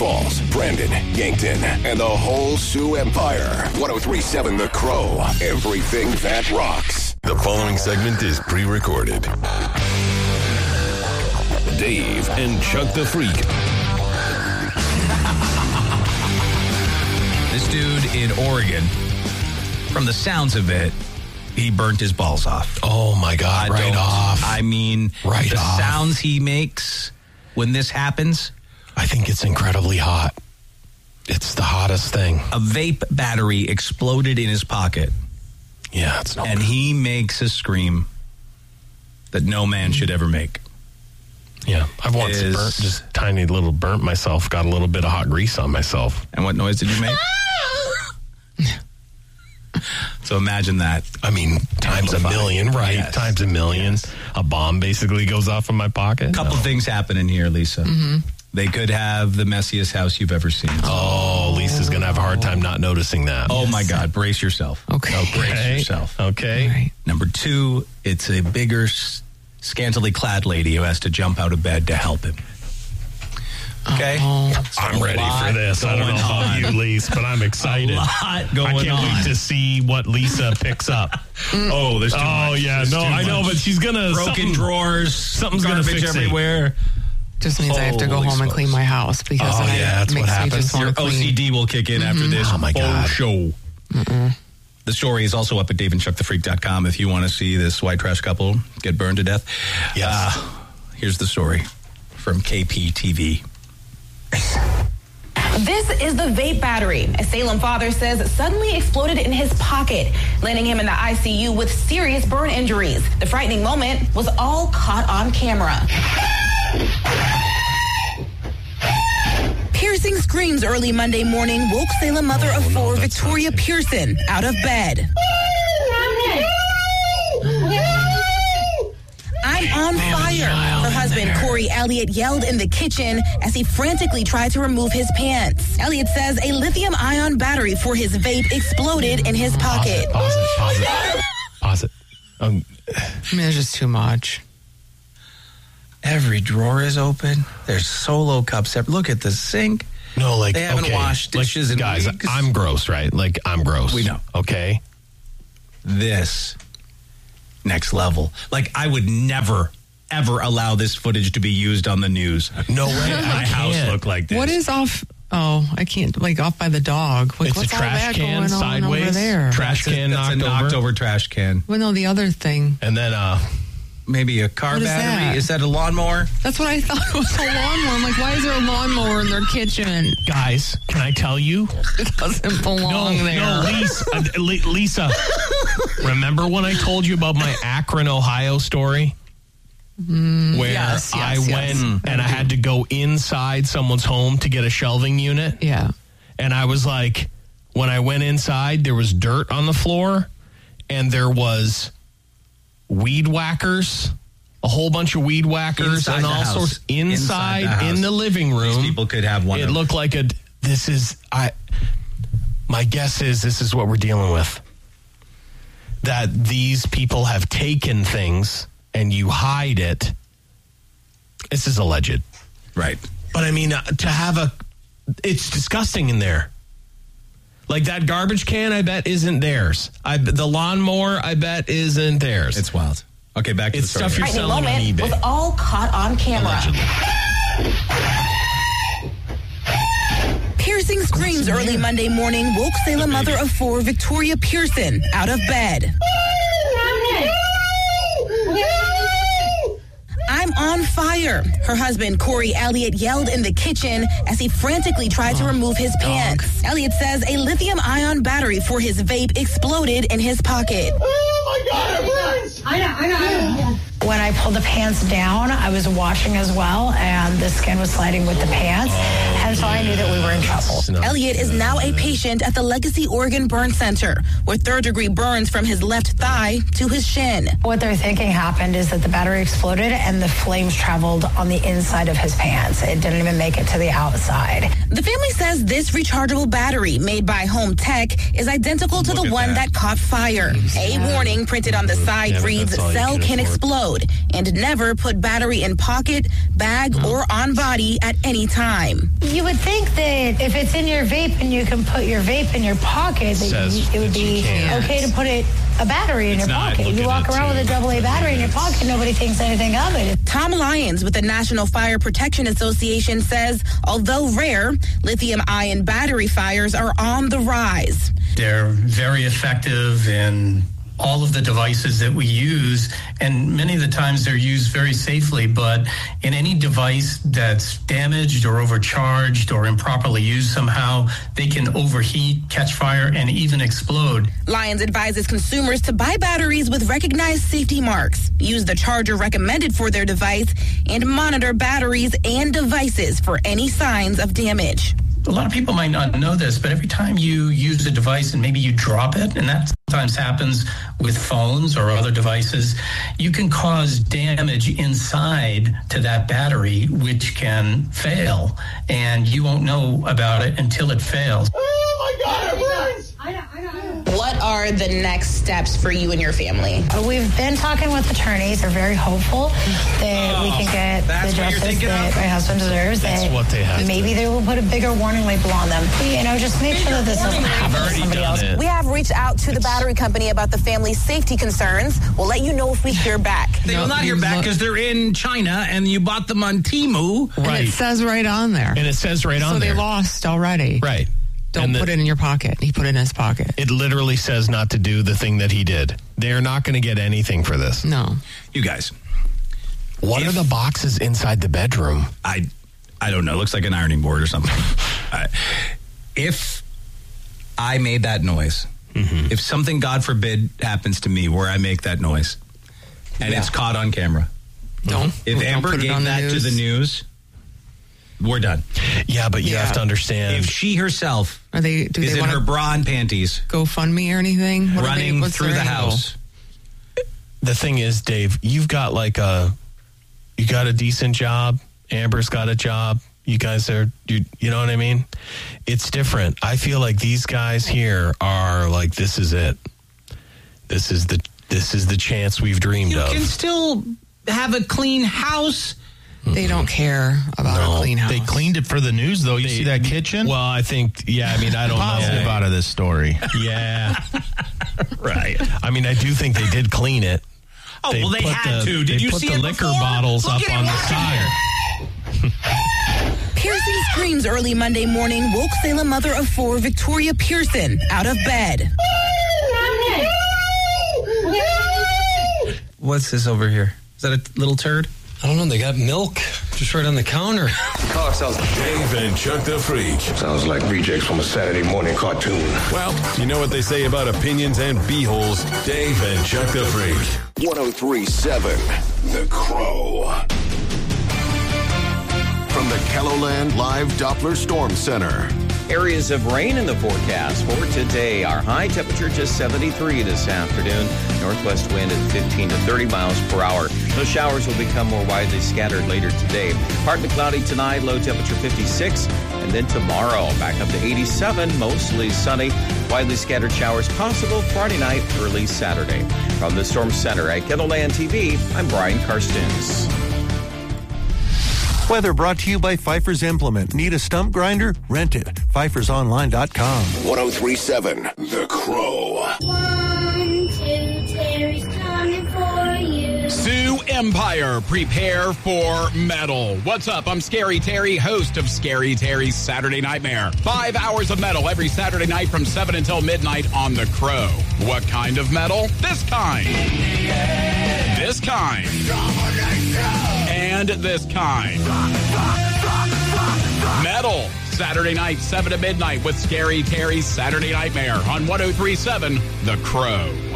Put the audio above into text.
Falls, Brandon, Yankton, and the whole Sioux Empire. 103.7 The Crow. Everything that rocks. The following segment is pre-recorded. Dave and Chuck the Freak. This dude in Oregon, from the sounds of it, he burnt his balls off. Oh, my God. Right off. I mean, right the off. sounds he makes when this happens. I think it's incredibly hot. It's the hottest thing. A vape battery exploded in his pocket. Yeah, it's no And good. he makes a scream that no man should ever make. Yeah, I've once burnt, just tiny little burnt myself, got a little bit of hot grease on myself. And what noise did you make? So imagine that. I mean, times a million, right? Yes. Times a million. Yes. A bomb basically goes off in my pocket. A couple things happen in here, Lisa. Mm-hmm. They could have the messiest house you've ever seen. Oh, Lisa's going to have a hard time not noticing that. Oh, my God. Brace yourself. Okay. Brace yourself. Okay. Right. Number two, it's a bigger, scantily clad lady who has to jump out of bed to help him. Okay? I'm ready for this. I don't know about you, Lisa, but I'm excited. A lot going I can't on. wait to see what Lisa picks up. Oh, there's too much. Oh, yeah. There's No, too I know, much. but she's going to... Broken drawers. Something's going to garbage fix everywhere. Just means I have to go Holy home and smokes. clean my house because Oh, then yeah, that's it what makes me happens. just want Your to clean. OCD will kick in after this Oh, my God. show. The story is also up at daveandchuckthefreak.com if you want to see this white trash couple get burned to death. Yes. Here's the story from KPTV. This is the vape battery. A Salem father says suddenly exploded in his pocket, landing him in the ICU with serious burn injuries. The frightening moment was all caught on camera. Piercing screams early Monday morning woke Salem mother of four, Victoria Pearson, out of bed. I'm on fire. Her husband, Corey Elliott, yelled in the kitchen as he frantically tried to remove his pants. Elliott says a lithium-ion battery for his vape exploded in his pocket. Pause it. I mean, it's just too much. Every drawer is open. There's Solo cups. Look at the sink. No, like, They haven't okay, washed dishes in guys, weeks. I'm gross, right? Like, I'm gross. We know. Okay? This next level. Like, I would never, ever allow this footage to be used on the news. No way. My house looked like this. What is off? Oh, I can't. Like off by the dog. Like, It's what's a all trash that can going on sideways. over there? Trash can That's a knocked over trash can. Well, no, the other thing. And then, Maybe a car What is battery. that? Is that a lawnmower? That's what I thought it was a lawnmower. I'm like, why is there a lawnmower in their kitchen? guys, can I tell you? It doesn't belong there. No, Lisa. Remember when I told you about my Akron, Ohio story? Where yes, I yes, went and I had to go inside someone's home to get a shelving unit. Yeah. And I was like, when I went inside, there was dirt on the floor and there was weed whackers, a whole bunch of weed whackers Inside and the all house. sorts Inside the house. in the living room. These people could have one It of looked like my guess is this is what we're dealing with. That these people have taken things and you hide it. This is alleged. Right. But I mean, to have it's disgusting in there. Like that garbage can, I bet isn't theirs. The lawnmower, I bet isn't theirs. It's wild. Okay, back to It's the story. stuff you're Frightening selling on moment eBay. was all caught on camera. Piercing screams early Monday morning woke Salem mother of four, Victoria Pearson, out of bed. I'm on fire. Her husband, Corey Elliott, yelled in the kitchen as he frantically tried to remove his pants. Elliott says a lithium-ion battery for his vape exploded in his pocket. Oh my God, it burns! I know. When I pulled the pants down, I was washing as well, and the skin was sliding with the pants, and so I knew that we were in trouble. hospital. Elliott is now a patient at the Legacy Oregon Burn Center with third-degree burns from his left thigh to his shin. What they're thinking happened is that the battery exploded and the flames traveled on the inside of his pants. It didn't even make it to the outside. The family says this rechargeable battery made by Home Tech is identical to the one that caught fire. A warning printed on the side reads, "Cell can explode," and never put battery in pocket, bag, or on body at any time. You would think that if it's in your vape and you can put your vape in your pocket, that it would be okay to put a battery in your pocket. You walk around with a AA battery in your pocket, nobody thinks anything of it. Tom Lyons with the National Fire Protection Association says, although rare, lithium-ion battery fires are on the rise. They're very effective in all of the devices that we use, and many of the times they're used very safely, but in any device that's damaged or overcharged or improperly used somehow, they can overheat, catch fire, and even explode. Lyons advises consumers to buy batteries with recognized safety marks, use the charger recommended for their device, and monitor batteries and devices for any signs of damage. A lot of people might not know this, but every time you use a device and maybe you drop it, and that sometimes happens with phones or other devices, you can cause damage inside to that battery, which can fail, and you won't know about it until it fails. Oh my God, it burns! What are the next steps for you and your family? We've been talking with attorneys. They're very hopeful that we can get the justice that my husband deserves. That's what they have. Maybe they will put a bigger warning label on them. Just make sure that this doesn't happen to somebody else. We have reached out to the battery company about the family's safety concerns. We'll let you know if we hear back. They will not hear back because they're in China and you bought them on Temu. And it says right on there. And it says right on there. So they lost already. Right. Don't put it in your pocket. He put it in his pocket. It literally says not to do the thing that he did. They're not going to get anything for this. No. You guys. What are the boxes inside the bedroom? I don't know. It looks like an ironing board or something. If I made that noise, if something, God forbid, happens to me where I make that noise and it's caught on camera. If Amber gave that to the news, we're done. Yeah, but you have to understand. If she herself do is they in her bra and panties, GoFundMe or anything, running through the house. The thing is, Dave, you got a decent job. Amber's got a job. You guys are, you know what I mean? It's different. I feel like these guys here are like, this is it. This is the chance we've dreamed of. You can still have a clean house. They don't care about a clean house. They cleaned it for the news, though. You see that kitchen? Well, I think, I don't know. Positive out of this story. Yeah. Right. I mean, I do think they did clean it. Oh, they had to. Did you see the liquor bottles up on the side. Piercing screams early Monday morning woke Salem mother of 4, Victoria Pearson, out of bed. What's this over here? Is that a little turd? I don't know. They got milk just right on the counter. Car sounds Dave and Chuck the Freak. Sounds like rejects from a Saturday morning cartoon. Well, you know what they say about opinions and beeholes. Dave and Chuck the Freak. 103.7 The Crow. From the KELOLAND Live Doppler Storm Center. Areas of rain in the forecast for today. Our high temperature just 73 this afternoon. Northwest wind at 15 to 30 miles per hour. Those showers will become more widely scattered later today. Partly cloudy tonight, low temperature 56. And then tomorrow, back up to 87, mostly sunny. Widely scattered showers possible Friday night, early Saturday. From the Storm Center at KELOLAND TV, I'm Brian Karstens. Weather brought to you by Pfeiffer's Implement. Need a stump grinder? Rent it. PfeiffersOnline.com. 103.7 The Crow. 1, 2, Terry's coming for you. Sioux Empire, prepare for metal. What's up? I'm Scary Terry, host of Scary Terry's Saturday Nightmare. 5 hours of metal every Saturday night from 7 until midnight on The Crow. What kind of metal? This kind. This kind. And this kind. Metal. Saturday night, 7 to midnight with Scary Terry's Saturday Nightmare on 103.7 The Crow.